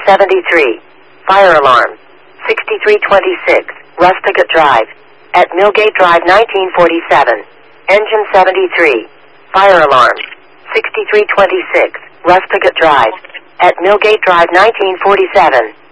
73. Fire alarm. 6326. Rustigat Drive. At Millgate Drive 1947. Engine 73. Fire alarm. 6326. Rustigat Drive. At Millgate Drive 1947.